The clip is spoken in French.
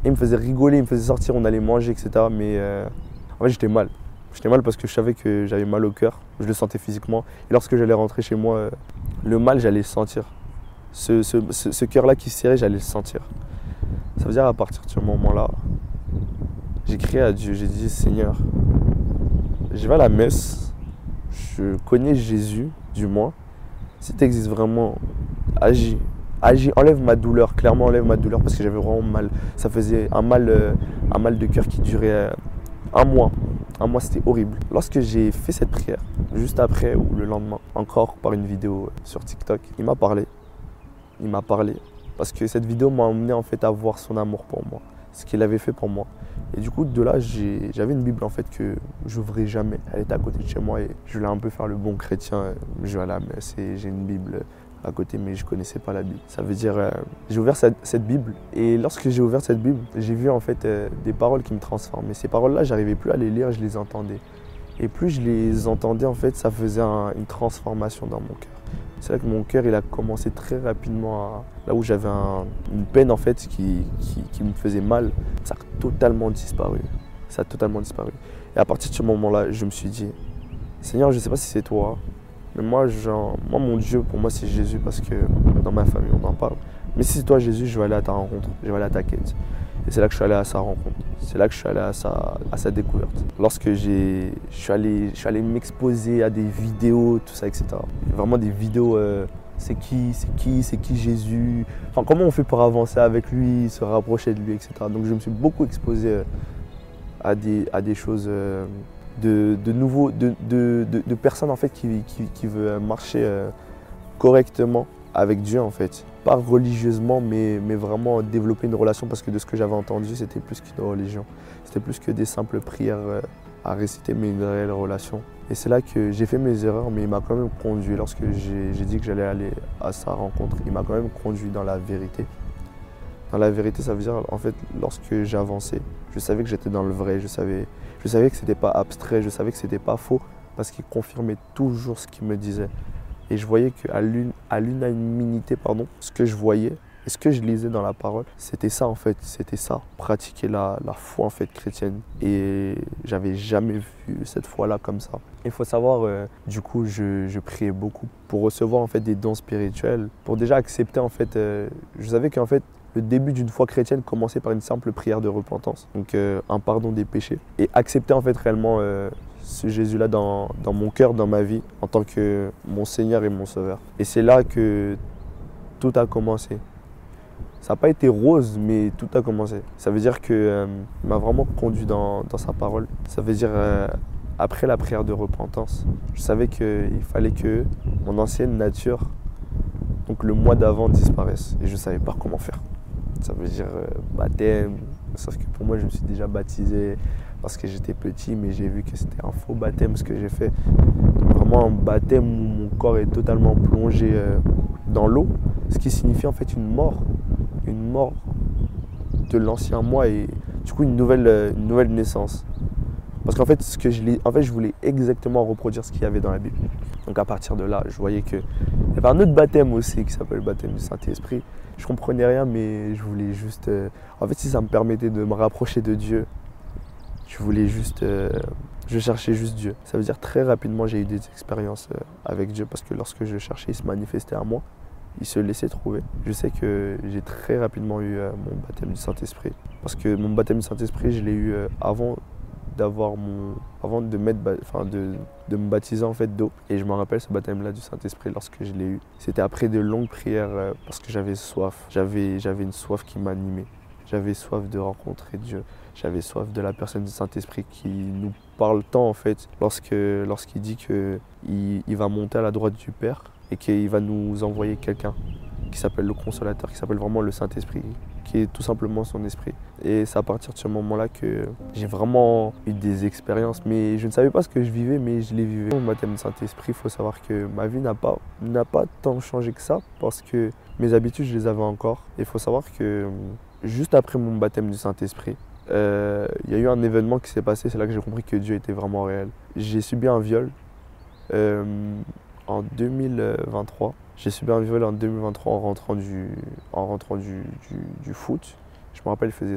Et il me faisait rigoler, il me faisait sortir, on allait manger, etc. Mais en fait, j'étais mal. J'étais mal parce que je savais que j'avais mal au cœur. Je le sentais physiquement. Et lorsque j'allais rentrer chez moi, le mal, j'allais le sentir. Ce cœur-là qui se serrait, j'allais le sentir. Ça veut dire à partir de ce moment-là, j'ai crié à Dieu. J'ai dit, Seigneur, je vais à la messe. Je connais Jésus, du moins. Si tu existes vraiment, agis. Agis, enlève ma douleur, clairement enlève ma douleur parce que j'avais vraiment mal. Ça faisait un mal de cœur qui durait un mois. Un mois, c'était horrible. Lorsque j'ai fait cette prière, juste après ou le lendemain, encore par une vidéo sur TikTok, il m'a parlé. Il m'a parlé parce que cette vidéo m'a emmené en fait à voir son amour pour moi, ce qu'il avait fait pour moi. Et du coup, de là, j'avais une Bible en fait que j'ouvrais jamais. Elle était à côté de chez moi et je voulais un peu faire le bon chrétien. Je vais à la messe et j'ai une Bible à côté, mais je ne connaissais pas la Bible. Ça veut dire, j'ai ouvert cette Bible et lorsque j'ai ouvert cette Bible, j'ai vu en fait des paroles qui me transforment. Et ces paroles-là, j'arrivais plus à les lire, je les entendais. Et plus je les entendais, en fait, ça faisait une transformation dans mon cœur. C'est là que mon cœur, il a commencé très rapidement là où j'avais une peine en fait qui me faisait mal, ça a totalement disparu. Ça a totalement disparu. Et à partir de ce moment-là, je me suis dit, Seigneur, je ne sais pas si c'est toi, mais moi, mon Dieu, pour moi, c'est Jésus parce que dans ma famille, on en parle. Mais si c'est toi, Jésus, je vais aller à ta rencontre, je vais aller à ta quête. Et c'est là que je suis allé à sa rencontre. C'est là que je suis allé à sa découverte. Lorsque je suis allé m'exposer à des vidéos, tout ça, etc. Vraiment des vidéos, c'est qui Jésus. Enfin, comment on fait pour avancer avec lui, se rapprocher de lui, etc. Donc je me suis beaucoup exposé à des choses de personnes en fait qui veulent marcher correctement avec Dieu en fait. Pas religieusement, mais vraiment développer une relation parce que de ce que j'avais entendu, c'était plus qu'une religion. C'était plus que des simples prières à réciter, mais une réelle relation. Et c'est là que j'ai fait mes erreurs, mais il m'a quand même conduit. Lorsque j'ai dit que j'allais aller à sa rencontre, il m'a quand même conduit dans la vérité. Dans la vérité, ça veut dire, en fait, lorsque j'avançais, je savais que j'étais dans le vrai, je savais que ce n'était pas abstrait, je savais que ce n'était pas faux, parce qu'il confirmait toujours ce qu'il me disait. Et je voyais qu'à l'unanimité, ce que je voyais et ce que je lisais dans la parole, c'était ça en fait, c'était ça, pratiquer la foi en fait chrétienne. Et j'avais jamais vu cette foi-là comme ça. Il faut savoir, du coup, je priais beaucoup pour recevoir en fait des dons spirituels, pour déjà accepter en fait, je savais qu'en fait, le début d'une foi chrétienne commençait par une simple prière de repentance, donc un pardon des péchés, et accepter en fait réellement ce Jésus-là dans mon cœur, dans ma vie, en tant que mon Seigneur et mon Sauveur. Et c'est là que tout a commencé. Ça n'a pas été rose, mais tout a commencé. Ça veut dire qu'il m'a vraiment conduit dans sa parole. Ça veut dire, après la prière de repentance, je savais qu'il fallait que mon ancienne nature, donc le mois d'avant, disparaisse. Et je ne savais pas comment faire. Ça veut dire baptême, sauf que pour moi, je me suis déjà baptisé parce que j'étais petit, mais j'ai vu que c'était un faux baptême ce que j'ai fait. Vraiment un baptême où mon corps est totalement plongé dans l'eau, ce qui signifie en fait une mort de l'ancien moi et du coup une nouvelle naissance. Parce qu'en fait, je voulais exactement reproduire ce qu'il y avait dans la Bible. Donc à partir de là, je voyais qu'il y avait un autre baptême aussi qui s'appelle le baptême du Saint-Esprit. Je comprenais rien, mais je voulais juste... En fait, si ça me permettait de me rapprocher de Dieu, je cherchais juste Dieu. Ça veut dire très rapidement, j'ai eu des expériences avec Dieu parce que lorsque je cherchais, il se manifestait à moi. Il se laissait trouver. Je sais que j'ai très rapidement eu mon baptême du Saint-Esprit. Parce que mon baptême du Saint-Esprit, je l'ai eu avant de me baptiser en fait d'eau. Et je me rappelle ce baptême-là du Saint-Esprit lorsque je l'ai eu. C'était après de longues prières parce que j'avais soif. J'avais une soif qui m'animait. J'avais soif de rencontrer Dieu. J'avais soif de la personne du Saint-Esprit qui nous parle tant en fait lorsqu'il dit qu'il va monter à la droite du Père et qu'il va nous envoyer quelqu'un qui s'appelle le Consolateur, qui s'appelle vraiment le Saint-Esprit, qui est tout simplement son esprit. Et c'est à partir de ce moment-là que j'ai vraiment eu des expériences, mais je ne savais pas ce que je vivais, mais je les vivais. Mon baptême du Saint-Esprit, il faut savoir que ma vie n'a pas tant changé que ça, parce que mes habitudes, je les avais encore. Il faut savoir que juste après mon baptême du Saint-Esprit, il y a eu un événement qui s'est passé, c'est là que j'ai compris que Dieu était vraiment réel. J'ai subi un viol en 2023. J'ai subi un viol en 2023 en rentrant du foot. Je me rappelle, il faisait